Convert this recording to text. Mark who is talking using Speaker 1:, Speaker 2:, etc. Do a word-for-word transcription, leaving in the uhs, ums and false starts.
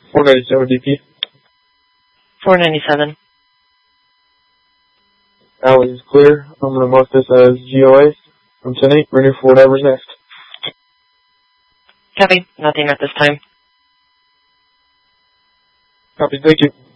Speaker 1: four ninety-seven D P.
Speaker 2: four ninety-seven.
Speaker 1: Alley is clear. I'm going to mark this as G O A. I'm ten eight, ready for whatever's next.
Speaker 2: Copy. Nothing at this time.
Speaker 1: Copy, thank you.